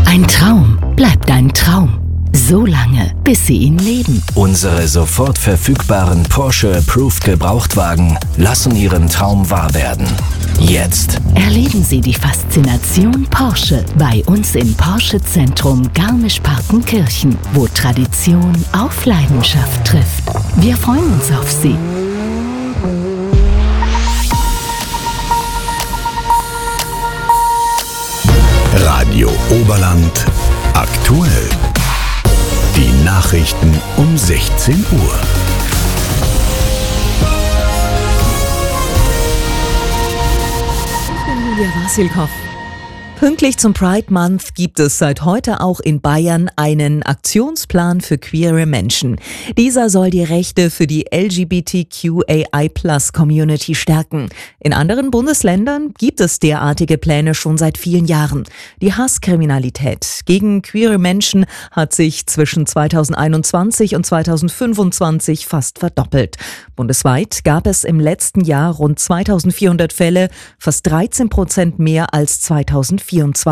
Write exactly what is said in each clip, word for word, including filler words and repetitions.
Ein Traum bleibt ein Traum. So lange, bis Sie ihn leben. Unsere sofort verfügbaren Porsche Approved Gebrauchtwagen lassen Ihren Traum wahr werden. Jetzt Erleben Sie die Faszination Porsche bei uns im Porsche Zentrum Garmisch-Partenkirchen, wo Tradition auf Leidenschaft trifft. Wir freuen uns auf Sie. Radio Oberland aktuell. Die Nachrichten um sechzehn Uhr. Ich bin Julia Wasilkow. Pünktlich zum Pride Month gibt es seit heute auch in Bayern einen Aktionsplan für queere Menschen. Dieser soll die Rechte für die L G B T Q A I Plus Community stärken. In anderen Bundesländern gibt es derartige Pläne schon seit vielen Jahren. Die Hasskriminalität gegen queere Menschen hat sich zwischen zweitausendeinundzwanzig und zweitausendfünfundzwanzig fast verdoppelt. Bundesweit gab es im letzten Jahr rund zweitausendvierhundert Fälle, fast dreizehn Prozent mehr als zweitausendvierundzwanzig.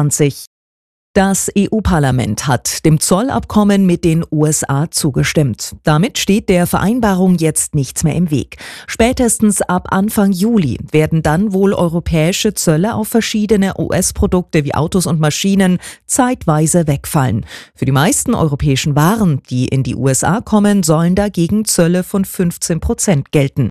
Das E U-Parlament hat dem Zollabkommen mit den U S A zugestimmt. Damit steht der Vereinbarung jetzt nichts mehr im Weg. Spätestens ab Anfang Juli werden dann wohl europäische Zölle auf verschiedene U S-Produkte wie Autos und Maschinen zeitweise wegfallen. Für die meisten europäischen Waren, die in die U S A kommen, sollen dagegen Zölle von fünfzehn Prozent gelten.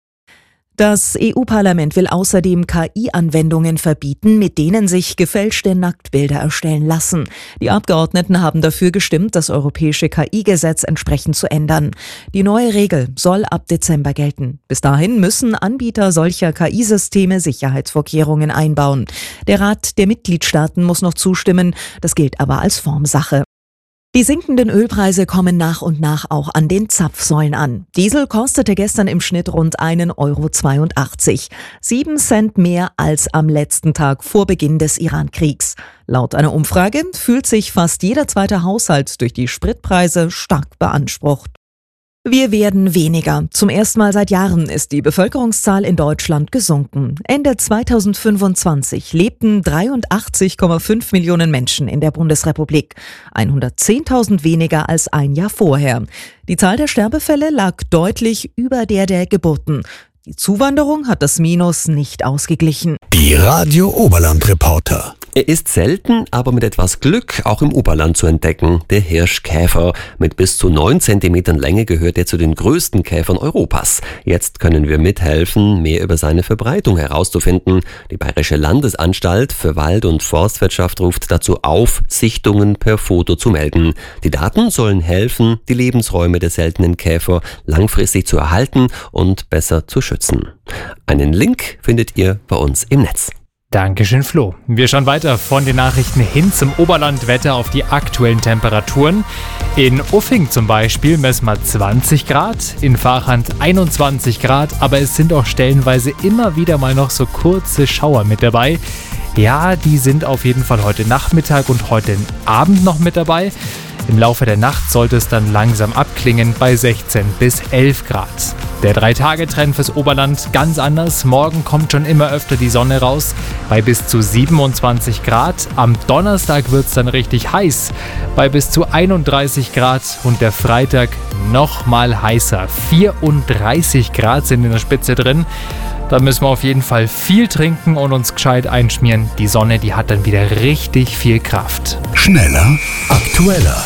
Das E U-Parlament will außerdem K I-Anwendungen verbieten, mit denen sich gefälschte Nacktbilder erstellen lassen. Die Abgeordneten haben dafür gestimmt, das europäische K I-Gesetz entsprechend zu ändern. Die neue Regel soll ab Dezember gelten. Bis dahin müssen Anbieter solcher K I-Systeme Sicherheitsvorkehrungen einbauen. Der Rat der Mitgliedstaaten muss noch zustimmen, das gilt aber als Formsache. Die sinkenden Ölpreise kommen nach und nach auch an den Zapfsäulen an. Diesel kostete gestern im Schnitt rund einen Euro zweiundachtzig. Sieben Cent mehr als am letzten Tag vor Beginn des Iran-Kriegs. Laut einer Umfrage fühlt sich fast jeder zweite Haushalt durch die Spritpreise stark beansprucht. Wir werden weniger. Zum ersten Mal seit Jahren ist die Bevölkerungszahl in Deutschland gesunken. Ende zweitausendfünfundzwanzig lebten dreiundachtzig Komma fünf Millionen Menschen in der Bundesrepublik. hundertzehntausend weniger als ein Jahr vorher. Die Zahl der Sterbefälle lag deutlich über der der Geburten. Die Zuwanderung hat das Minus nicht ausgeglichen. Die Radio Oberland Reporter. Er ist selten, aber mit etwas Glück auch im Oberland zu entdecken, der Hirschkäfer. Mit bis zu neun Zentimetern Länge gehört er zu den größten Käfern Europas. Jetzt können wir mithelfen, mehr über seine Verbreitung herauszufinden. Die Bayerische Landesanstalt für Wald- und Forstwirtschaft ruft dazu auf, Sichtungen per Foto zu melden. Die Daten sollen helfen, die Lebensräume der seltenen Käfer langfristig zu erhalten und besser zu schützen. Einen Link findet ihr bei uns im Netz. Dankeschön, Flo. Wir schauen weiter von den Nachrichten hin zum Oberlandwetter auf die aktuellen Temperaturen. In Uffing zum Beispiel messen wir zwanzig Grad, in Vachand einundzwanzig Grad, aber es sind auch stellenweise immer wieder mal noch so kurze Schauer mit dabei. Ja, die sind auf jeden Fall heute Nachmittag und heute Abend noch mit dabei. Im Laufe der Nacht sollte es dann langsam abklingen bei sechzehn bis elf Grad. Der drei-Tage-Trend fürs Oberland ganz anders. Morgen kommt schon immer öfter die Sonne raus bei bis zu siebenundzwanzig Grad. Am Donnerstag wird es dann richtig heiß bei bis zu einunddreißig Grad und der Freitag noch mal heißer. vierunddreißig Grad sind in der Spitze drin. Da müssen wir auf jeden Fall viel trinken und uns gescheit einschmieren. Die Sonne, die hat dann wieder richtig viel Kraft. Schneller, aktueller.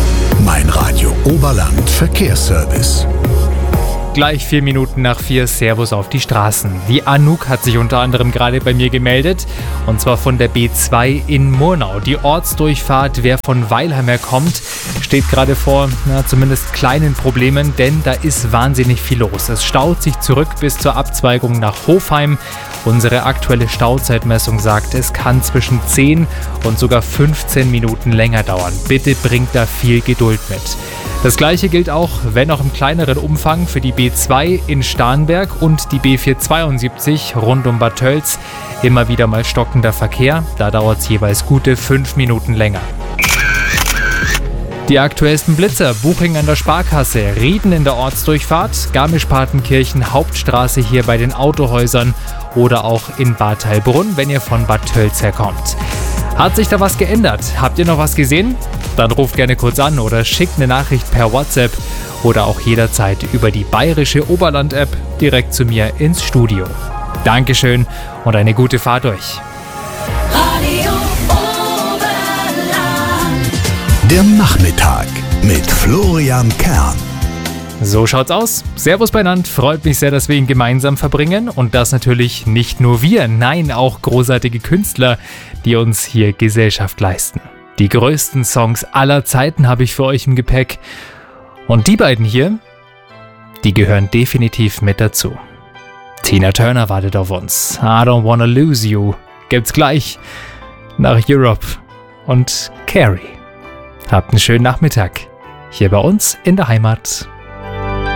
Mein Radio Oberland Verkehrsservice. Gleich vier Minuten nach vier, Servus auf die Straßen. Die Anouk hat sich unter anderem gerade bei mir gemeldet, und zwar von der B zwei in Murnau. Die Ortsdurchfahrt, wer von Weilheim her kommt, steht gerade vor na, zumindest kleinen Problemen, denn da ist wahnsinnig viel los. Es staut sich zurück bis zur Abzweigung nach Hofheim. Unsere aktuelle Stauzeitmessung sagt, es kann zwischen zehn und sogar fünfzehn Minuten länger dauern. Bitte bringt da viel Geduld mit. Das gleiche gilt auch, wenn auch im kleineren Umfang, für die B zwei in Starnberg und die B vierhundertzweiundsiebzig rund um Bad Tölz. Immer wieder mal stockender Verkehr, da dauert es jeweils gute fünf Minuten länger. Die aktuellsten Blitzer: Buching an der Sparkasse, Rieden in der Ortsdurchfahrt, Garmisch-Partenkirchen Hauptstraße hier bei den Autohäusern oder auch in Bad Heilbrunn, wenn ihr von Bad Tölz herkommt. Hat sich da was geändert? Habt ihr noch was gesehen? Dann ruft gerne kurz an oder schickt eine Nachricht per WhatsApp oder auch jederzeit über die Bayerische Oberland-App direkt zu mir ins Studio. Dankeschön und eine gute Fahrt euch. Radio Oberland. Der Nachmittag mit Florian Kern. So schaut's aus. Servus beieinander, freut mich sehr, dass wir ihn gemeinsam verbringen und das natürlich nicht nur wir, nein, auch großartige Künstler, die uns hier Gesellschaft leisten. Die größten Songs aller Zeiten habe ich für euch im Gepäck und die beiden hier, die gehören definitiv mit dazu. Tina Turner wartet auf uns. I Don't Wanna Lose You gibt's gleich nach Europe und Carrie. Habt einen schönen Nachmittag hier bei uns in der Heimat.